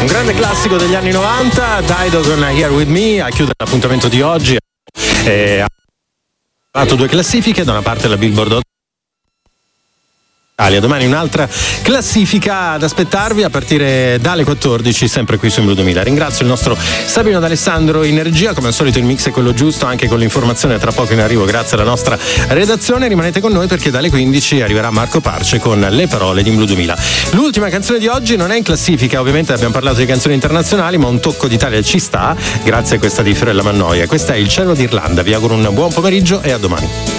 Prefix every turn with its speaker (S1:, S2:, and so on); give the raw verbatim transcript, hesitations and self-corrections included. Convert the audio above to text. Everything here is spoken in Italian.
S1: Un grande classico degli anni novanta, Dido con Here With Me, a chiudere l'appuntamento di oggi. Eh, ha fatto due classifiche, da una parte la Billboard Italia, domani un'altra classifica ad aspettarvi a partire dalle quattordici, sempre qui su Blu duemila. Ringrazio il nostro Sabino D'Alessandro in regia, come al solito il mix è quello giusto, anche con l'informazione tra poco in arrivo grazie alla nostra redazione. Rimanete con noi perché dalle quindici arriverà Marco Parce con le parole di Blu duemila. L'ultima canzone di oggi non è in classifica, ovviamente abbiamo parlato di canzoni internazionali, ma un tocco d'Italia ci sta grazie a questa di Fiorella Mannoia. Questa è Il cielo d'Irlanda, vi auguro un buon pomeriggio e a domani.